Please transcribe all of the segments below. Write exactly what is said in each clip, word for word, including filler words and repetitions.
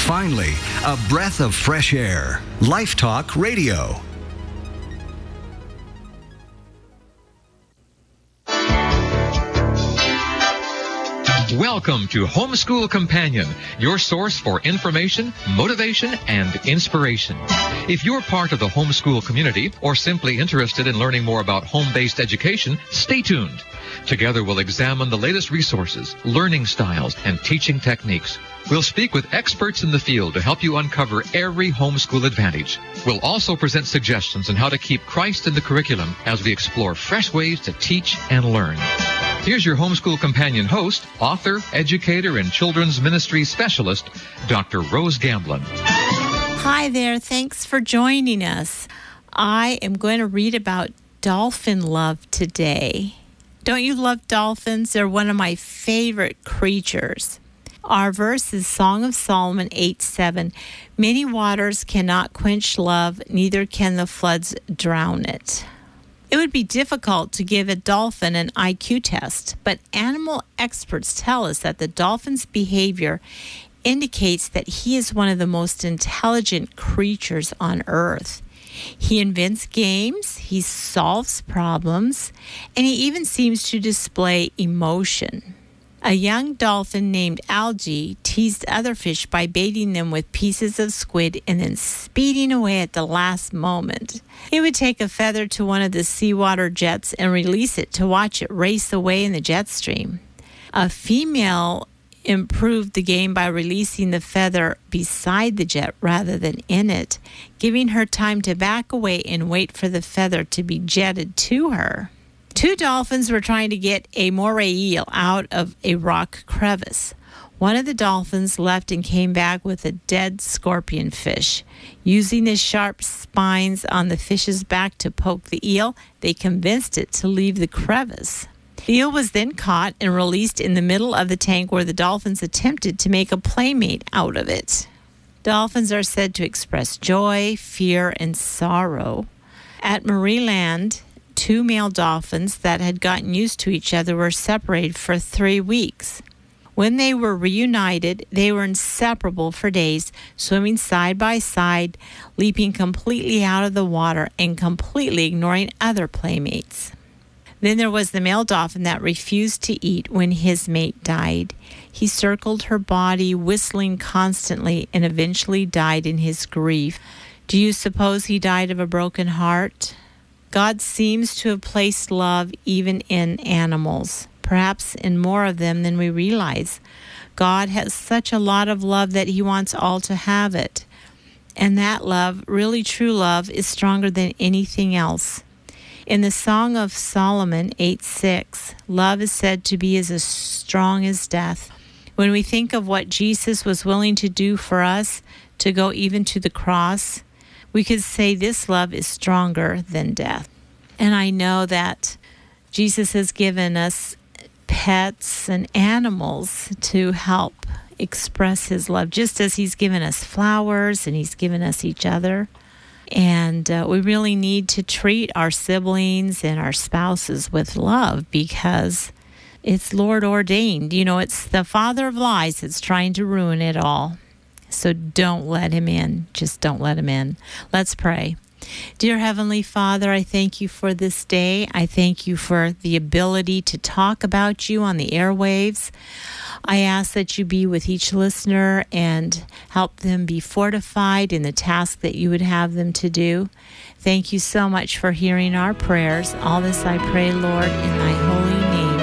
Finally, a breath of fresh air. Life Talk Radio. Welcome to Homeschool Companion, your source for information, motivation, and inspiration. If you're part of the homeschool community or simply interested in learning more about home-based education, stay tuned. Together we'll examine the latest resources, learning styles, and teaching techniques. We'll speak with experts in the field to help you uncover every homeschool advantage. We'll also present suggestions on how to keep Christ in the curriculum as we explore fresh ways to teach and learn. Here's your Homeschool Companion host, author, educator, and children's ministry specialist, Doctor Rose Gamblin. Hi there. Thanks for joining us. I am going to read about dolphin love today. Don't you love dolphins? They're one of my favorite creatures. Our verse is Song of Solomon eight seven. Many waters cannot quench love, neither can the floods drown it. It would be difficult to give a dolphin an I Q test, but animal experts tell us that the dolphin's behavior indicates that he is one of the most intelligent creatures on Earth. He invents games, he solves problems, and he even seems to display emotion. A young dolphin named Algae teased other fish by baiting them with pieces of squid and then speeding away at the last moment. He would take a feather to one of the seawater jets and release it to watch it race away in the jet stream. A female improved the game by releasing the feather beside the jet rather than in it, giving her time to back away and wait for the feather to be jetted to her. Two dolphins were trying to get a moray eel out of a rock crevice. One of the dolphins left and came back with a dead scorpion fish. Using the sharp spines on the fish's back to poke the eel, they convinced it to leave the crevice. The eel was then caught and released in the middle of the tank where the dolphins attempted to make a playmate out of it. Dolphins are said to express joy, fear, and sorrow. At Marineland, two male dolphins that had gotten used to each other were separated for three weeks. When they were reunited, they were inseparable for days, swimming side by side, leaping completely out of the water and completely ignoring other playmates. Then there was the male dolphin that refused to eat when his mate died. He circled her body, whistling constantly, and eventually died in his grief. Do you suppose he died of a broken heart? God seems to have placed love even in animals, perhaps in more of them than we realize. God has such a lot of love that he wants all to have it. And that love, really true love, is stronger than anything else. In the Song of Solomon eight six, love is said to be as strong as death. When we think of what Jesus was willing to do for us, to go even to the cross, we could say this love is stronger than death. And I know that Jesus has given us pets and animals to help express his love, just as he's given us flowers and he's given us each other. And uh, we really need to treat our siblings and our spouses with love because it's Lord ordained. You know, it's the father of lies that's trying to ruin it all. So don't let him in. Just don't let him in. Let's pray. Dear Heavenly Father, I thank you for this day. I thank you for the ability to talk about you on the airwaves. I ask that you be with each listener and help them be fortified in the task that you would have them to do. Thank you so much for hearing our prayers. All this I pray, Lord, in thy holy name.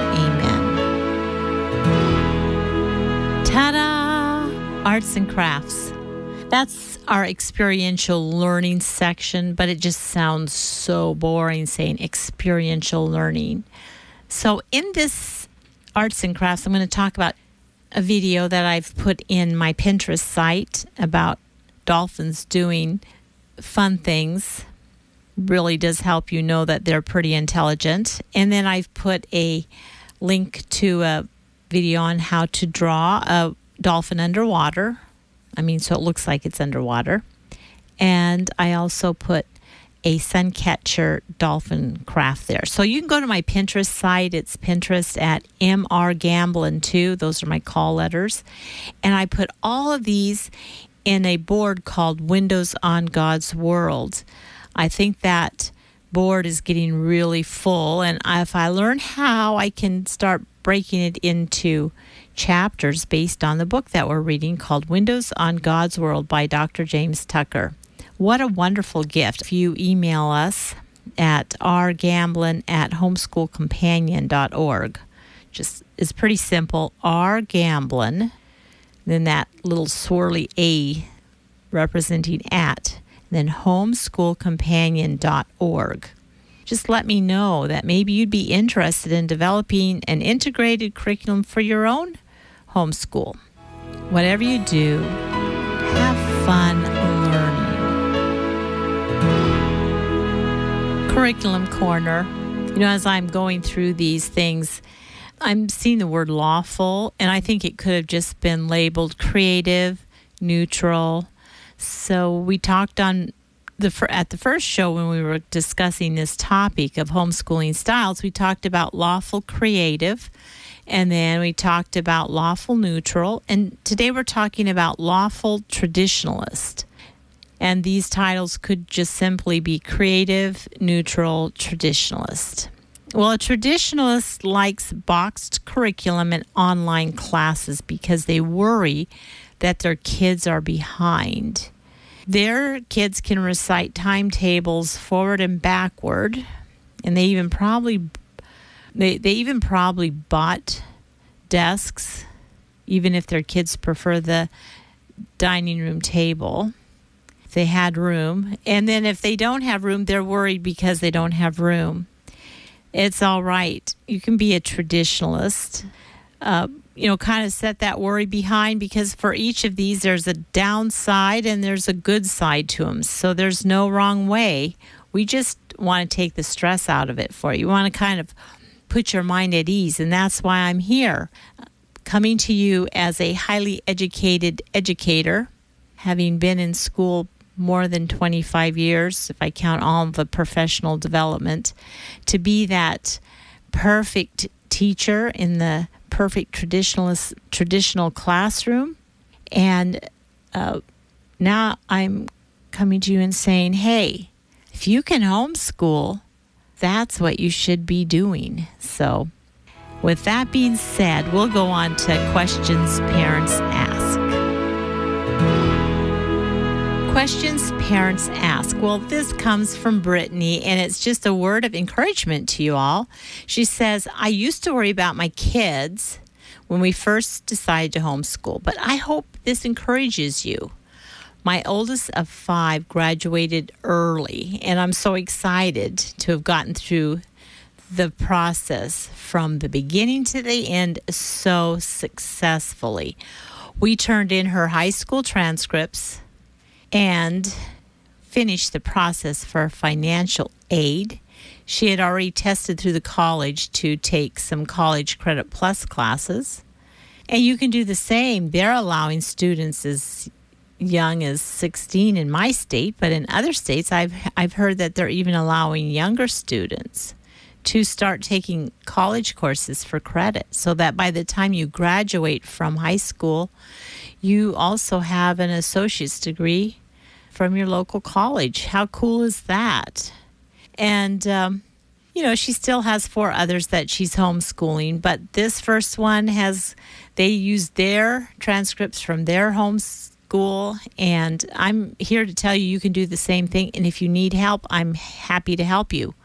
Amen. Ta-da! Arts and crafts. That's our experiential learning section, but it just sounds so boring saying experiential learning. So in this arts and crafts, I'm going to talk about a video that I've put in my Pinterest site about dolphins doing fun things. Really does help you know that they're pretty intelligent. And then I've put a link to a video on how to draw a dolphin underwater. I mean, so it looks like it's underwater. And I also put a suncatcher dolphin craft there. So you can go to my Pinterest site. It's Pinterest at M R Gamblin two. Those are my call letters. And I put all of these in a board called Windows on God's World. I think that board is getting really full, and if I learn how, I can start breaking it into chapters based on the book that we're reading called Windows on God's World by Doctor James Tucker. What a wonderful gift. If you email us at rgamblin at homeschoolcompanion dot org. Just, it's pretty simple, rgamblin, then that little swirly A representing at, then homeschoolcompanion dot org. Just let me know that maybe you'd be interested in developing an integrated curriculum for your own homeschool. Whatever you do, have fun learning. Curriculum Corner. You know, as I'm going through these things, I'm seeing the word lawful, and I think it could have just been labeled creative, neutral. So we talked on the at the first show when we were discussing this topic of homeschooling styles, we talked about lawful creative, and then we talked about lawful neutral, and today we're talking about lawful traditionalist. And these titles could just simply be creative, neutral, traditionalist. Well, a traditionalist likes boxed curriculum and online classes because they worry that their kids are behind. Their kids can recite timetables forward and backward, and they even probably they, they even probably bought desks, even if their kids prefer the dining room table. If they had room. And then if they don't have room, they're worried because they don't have room. It's all right. You can be a traditionalist. Uh, you know, kind of set that worry behind, because for each of these, there's a downside and there's a good side to them. So there's no wrong way. We just want to take the stress out of it for you. We want to kind of put your mind at ease. And that's why I'm here, coming to you as a highly educated educator, having been in school more than twenty-five years, if I count all the professional development, to be that perfect teacher in the perfect traditionalist traditional classroom. And uh, now I'm coming to you and saying, hey, if you can homeschool, that's what you should be doing. So with that being said, we'll go on to questions parents ask. Questions parents ask. Well, this comes from Brittany, and it's just a word of encouragement to you all. She says, I used to worry about my kids when we first decided to homeschool, but I hope this encourages you. My oldest of five graduated early, and I'm so excited to have gotten through the process from the beginning to the end so successfully. We turned in her high school transcripts and finished the process for financial aid. She had already tested through the college to take some College Credit Plus classes. And you can do the same. They're allowing students as young as sixteen in my state, but in other states, I've I've heard that they're even allowing younger students to start taking college courses for credit, so that by the time you graduate from high school, you also have an associate's degree from your local college. How cool is that? And, um, you know, she still has four others that she's homeschooling, but this first one has, they use their transcripts from their homeschool, and I'm here to tell you you can do the same thing, and if you need help, I'm happy to help you.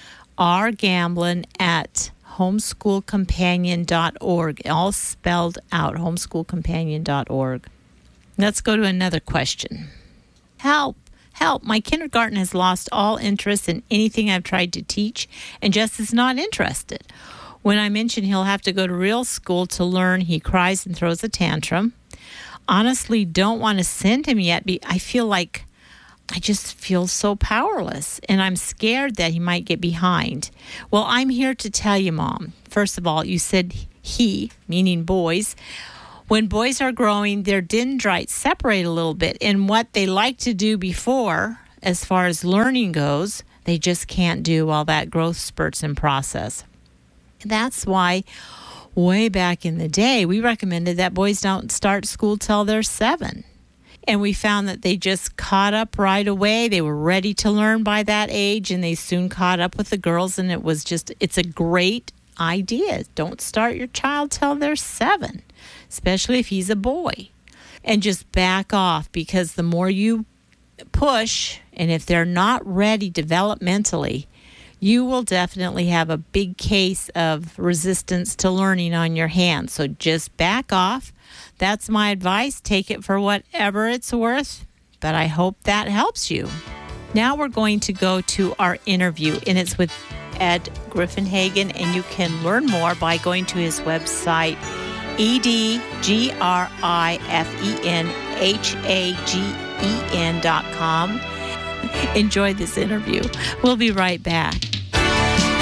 rgamblin at homeschoolcompanion dot org, all spelled out, homeschoolcompanion dot org. Let's go to another question. Help, help, my kindergarten has lost all interest in anything I've tried to teach and just is not interested. When I mention he'll have to go to real school to learn, he cries and throws a tantrum. Honestly, don't want to send him yet. I feel like I just feel so powerless, and I'm scared that he might get behind. Well, I'm here to tell you, Mom. First of all, you said he, meaning boys. When boys are growing, their dendrites separate a little bit, and what they like to do before, as far as learning goes, they just can't do while that growth spurt's in process. That's why way back in the day, we recommended that boys don't start school till they're seven. And we found that they just caught up right away. They were ready to learn by that age, and they soon caught up with the girls. And it was just, it's a great idea. Don't start your child till they're seven, especially if he's a boy. And just back off, because the more you push, and if they're not ready developmentally, you will definitely have a big case of resistance to learning on your hands. So just back off. That's my advice. Take it for whatever it's worth, but I hope that helps you. Now we're going to go to our interview, and it's with Ed Griffenhagen, and you can learn more by going to his website, E D G R I F E N H A G E N dot com. Enjoy this interview. We'll be right back.